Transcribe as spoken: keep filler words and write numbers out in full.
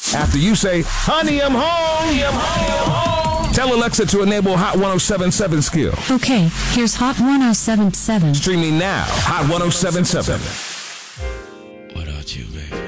After you say, honey, I'm home. I'm home. Tell Alexa to enable Hot ten seventy-seven skill. Okay, here's Hot ten seventy-seven. Streaming now, Hot ten seventy-seven. What about you, baby?